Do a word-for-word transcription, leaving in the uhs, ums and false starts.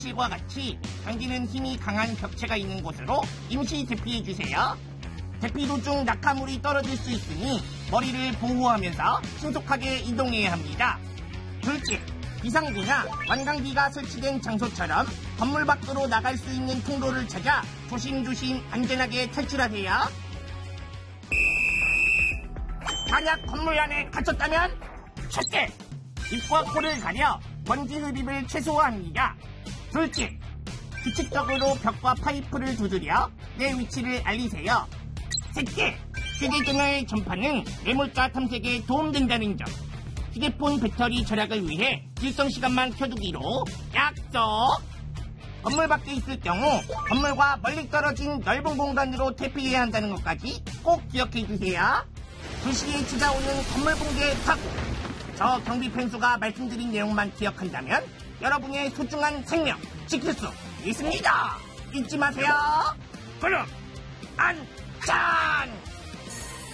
실과 같이 당기는 힘이 강한 벽체가 있는 곳으로 임시 대피해주세요. 대피 도중 낙하물이 떨어질 수 있으니 머리를 보호하면서 신속하게 이동해야 합니다. 둘째, 비상구나 관광기가 설치된 장소처럼 건물 밖으로 나갈 수 있는 통로를 찾아 조심조심 안전하게 탈출하세요. 만약 건물 안에 갇혔다면 첫째, 입과 코를 가려 먼지 흡입을 최소화합니다. 둘째, 규칙적으로 벽과 파이프를 두드려 내 위치를 알리세요. 셋째, 휴대전화의 전파는 매몰자 탐색에 도움된다는 점. 휴대폰 배터리 절약을 위해 일정시간만 켜두기로 약속! 건물 밖에 있을 경우 건물과 멀리 떨어진 넓은 공간으로 대피해야 한다는 것까지 꼭 기억해 주세요. 두 시에 찾아오는 건물 붕괴 사고. 저 경비 펜수가 말씀드린 내용만 기억한다면 여러분의 소중한 생명 지킬 수 있습니다. 잊지 마세요. 그럼 안전!